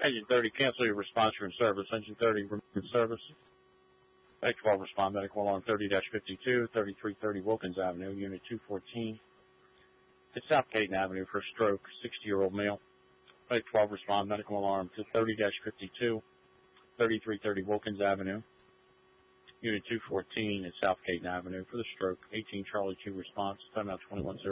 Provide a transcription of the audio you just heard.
Engine 30, cancel your response. You're in service. Engine 30, in service. Bay 12, respond. Medical alarm 30-52, 3330 Wilkins Avenue, Unit 214. It's South Caton Avenue for a stroke, 60-year-old male. Bay 12, respond. Medical alarm to 30-52, 3330 Wilkins Avenue, Unit 214 at South Caton Avenue for the stroke. 18 Charlie 2 response. Timeout 21-0.